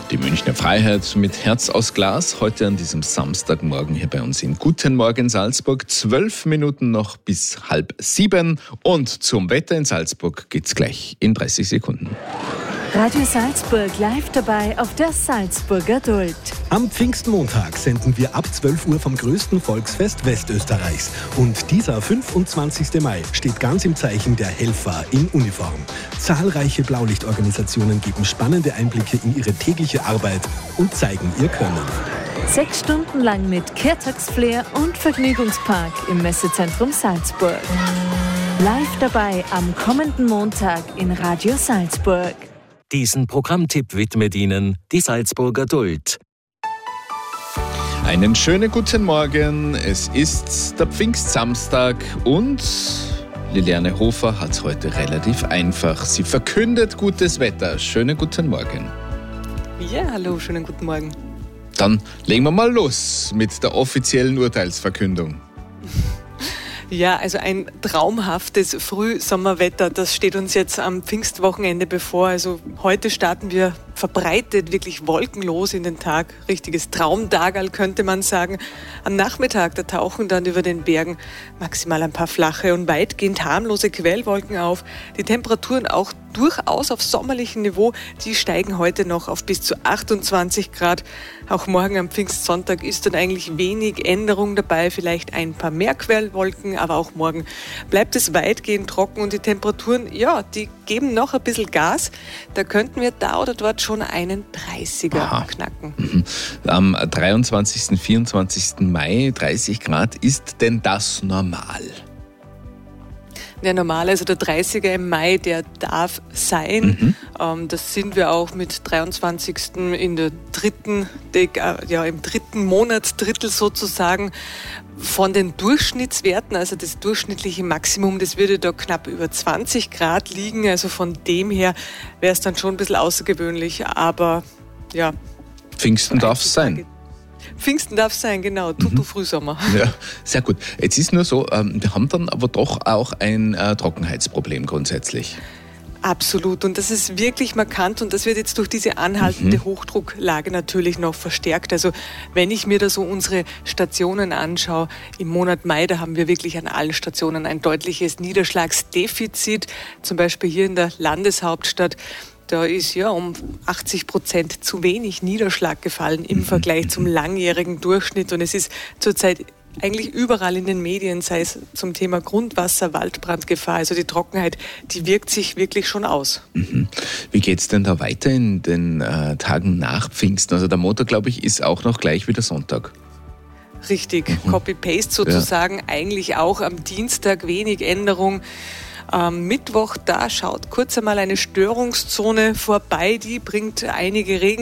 Die Münchner Freiheit mit Herz aus Glas, heute an diesem Samstagmorgen hier bei uns in Guten Morgen Salzburg. 12 Minuten noch bis 6:30 und zum Wetter in Salzburg geht's gleich in 30 Sekunden. Radio Salzburg live dabei auf der Salzburger Duld. Am Pfingstmontag senden wir ab 12 Uhr vom größten Volksfest Westösterreichs. Und dieser 25. Mai steht ganz im Zeichen der Helfer in Uniform. Zahlreiche Blaulichtorganisationen geben spannende Einblicke in ihre tägliche Arbeit und zeigen ihr Können. 6 Stunden lang mit Kirtagsflair und Vergnügungspark im Messezentrum Salzburg. Live dabei am kommenden Montag in Radio Salzburg. Diesen Programmtipp widmet Ihnen die Salzburger Duld. Einen schönen guten Morgen. Es ist der Pfingstsamstag und Liliane Hofer hat es heute relativ einfach. Sie verkündet gutes Wetter. Schönen guten Morgen. Ja, hallo, schönen guten Morgen. Dann legen wir mal los mit der offiziellen Urteilsverkündung. Ja, also ein traumhaftes Frühsommerwetter, das steht uns jetzt am Pfingstwochenende bevor. Also heute starten wir verbreitet, wirklich wolkenlos in den Tag. Richtiges Traumtagerl könnte man sagen. Am Nachmittag, da tauchen dann über den Bergen maximal ein paar flache und weitgehend harmlose Quellwolken auf. Die Temperaturen auch durchaus auf sommerlichem Niveau, die steigen heute noch auf bis zu 28 Grad. Auch morgen am Pfingstsonntag ist dann eigentlich wenig Änderung dabei, vielleicht ein paar mehr Quellwolken, aber auch morgen bleibt es weitgehend trocken und die Temperaturen, ja, die geben noch ein bisschen Gas. Da könnten wir da oder dort schon einen 30er knacken. Am 23., 24. Mai 30 Grad, ist denn das normal? Der normale, also der 30er im Mai, der darf sein. Das sind wir auch mit 23. in der im dritten Monatsdrittel sozusagen. Von den Durchschnittswerten, also das durchschnittliche Maximum, das würde da knapp über 20 Grad liegen. Also von dem her wäre es dann schon ein bisschen außergewöhnlich. Aber ja. Pfingsten darf es sein. Pfingsten darf es sein, genau. Tutu Frühsommer. Ja, sehr gut. Jetzt ist nur so, wir haben dann aber doch auch ein Trockenheitsproblem grundsätzlich. Absolut. Und das ist wirklich markant und das wird jetzt durch diese anhaltende Hochdrucklage natürlich noch verstärkt. Also wenn ich mir da so unsere Stationen anschaue, im Monat Mai, da haben wir wirklich an allen Stationen ein deutliches Niederschlagsdefizit. Zum Beispiel hier in der Landeshauptstadt. Da ist ja um 80% zu wenig Niederschlag gefallen im Vergleich zum langjährigen Durchschnitt. Und es ist zurzeit eigentlich überall in den Medien, sei es zum Thema Grundwasser, Waldbrandgefahr, also die Trockenheit, die wirkt sich wirklich schon aus. Wie geht es denn da weiter in den Tagen nach Pfingsten? Also der Montag, glaube ich, ist auch noch gleich wie der Sonntag. Richtig, Copy-Paste sozusagen, ja. Eigentlich auch am Dienstag wenig Änderung. Am Mittwoch, da schaut kurz einmal eine Störungszone vorbei, die bringt einige Regen.